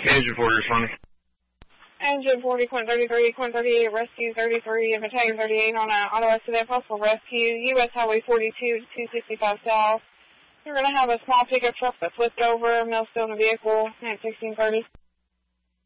Engine 40 responding. Engine 40, Quint 33, Quint 38, rescue 33, and battalion 38 on an auto accident, possible rescue, U.S. Highway 42 to 265 South. You're going to have a small pickup truck that flipped over, male still in the vehicle, at 1630.